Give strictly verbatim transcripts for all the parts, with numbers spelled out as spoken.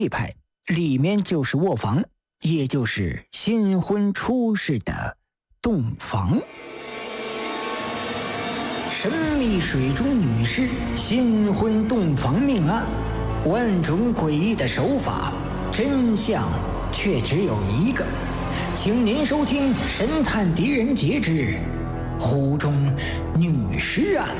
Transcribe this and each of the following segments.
一排，里面就是卧房，也就是新婚出世的洞房。神秘水中女尸新婚洞房命案，万种诡异的手法，真相却只有一个。请您收听《神探狄仁杰之湖中女尸案》。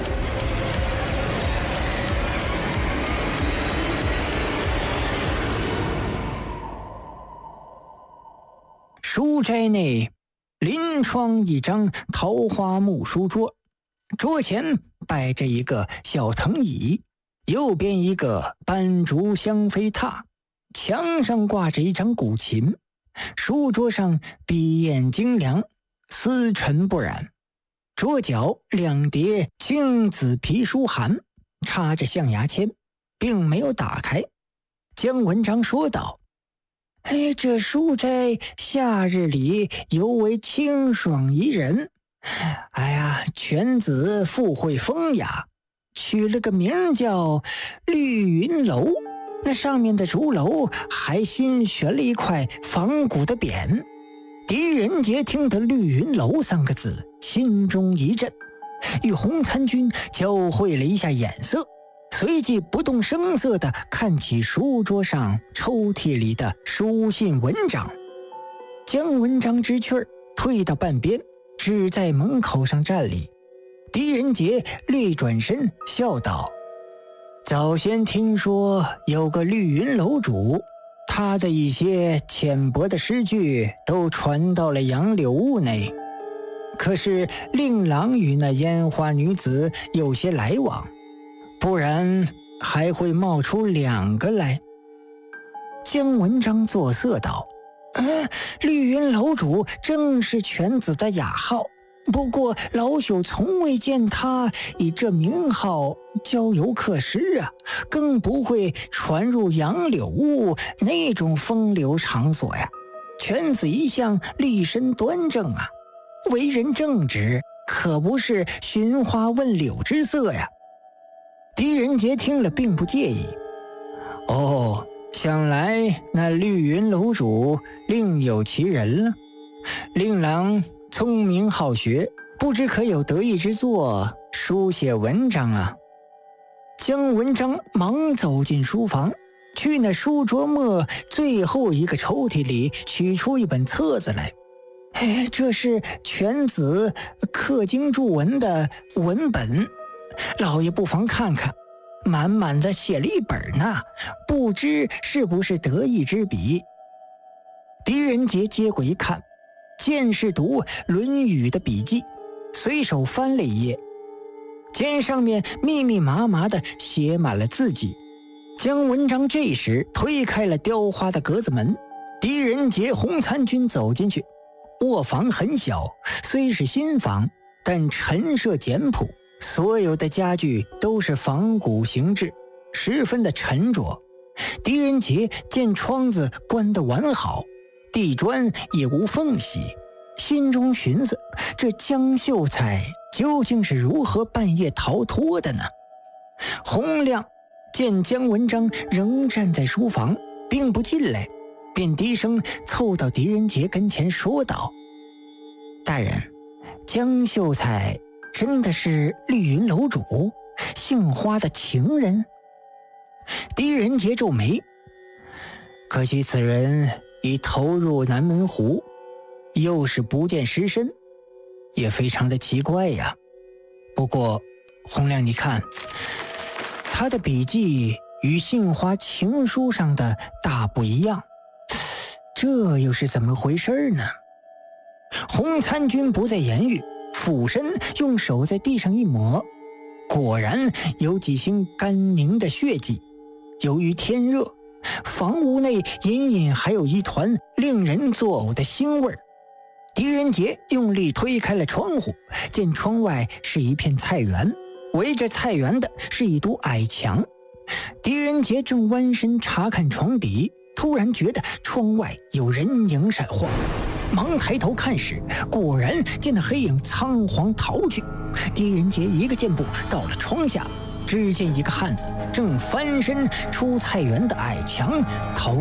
书斋内临窗一张桃花木书桌，桌前摆着一个小藤椅，右边一个斑竹香妃榻，墙上挂着一张古琴，书桌上笔砚精良，丝尘不染。桌角两叠青紫皮书函，插着象牙签，并没有打开。姜文章说道：哎，这书斋夏日里尤为清爽宜人。哎呀，犬子富贵风雅，取了个名叫绿云楼。那上面的竹楼还新悬了一块仿古的匾。狄仁杰听得绿云楼三个字，心中一震，与洪参军交汇了一下眼色，随即不动声色地看起书桌上抽屉里的书信文章。姜文章知趣儿，退到半边，只在门口上站立。狄仁杰略转身笑道：早先听说有个绿云楼主，他的一些浅薄的诗句都传到了杨柳屋内，可是令郎与那烟花女子有些来往，不然还会冒出两个来。姜文章作色道：呃，绿云楼主正是犬子的雅号，不过老朽从未见他以这名号交游客诗啊，更不会传入杨柳屋那种风流场所呀。犬子一向立身端正啊，为人正直，可不是寻花问柳之色呀。狄仁杰听了并不介意。哦，想来那绿云楼主另有其人了。令郎聪明好学，不知可有得意之作，书写文章啊。姜文章忙走进书房，去那书桌末最后一个抽屉里取出一本册子来。哎，这是犬子刻经注文的文本，老爷不妨看看，满满的写了一本呢，不知是不是得意之笔。狄仁杰接过一看，见是读《论语》的笔记，随手翻了一页，见上面密密麻麻的写满了字迹。姜文章这时推开了雕花的格子门，狄仁杰、洪参军走进去。卧房很小，虽是新房，但陈设简朴，所有的家具都是仿古形制，十分的沉着。狄仁杰见窗子关得完好，地砖也无缝隙，心中寻思，这江秀才究竟是如何半夜逃脱的呢？洪亮见姜文章仍站在书房，并不进来，便低声凑到狄仁杰跟前说道：大人，江秀才真的是绿云楼主姓花的情人？狄仁杰皱眉，可惜此人已投入南门湖，又是不见尸身，也非常的奇怪呀。不过洪亮，你看他的笔记与杏花情书上的大不一样，这又是怎么回事呢？洪参军不再言语，俯身用手在地上一抹，果然有几星干凝的血迹。由于天热，房屋内隐隐还有一团令人作呕的腥味儿。狄仁杰用力推开了窗户，见窗外是一片菜园，围着菜园的是一堵矮墙。狄仁杰正弯身查看床底，突然觉得窗外有人影闪晃，忙抬头看时，果然见那黑影仓皇逃去。狄仁杰一个箭步到了窗下， 只见一个汉子正翻身出菜园的矮墙，头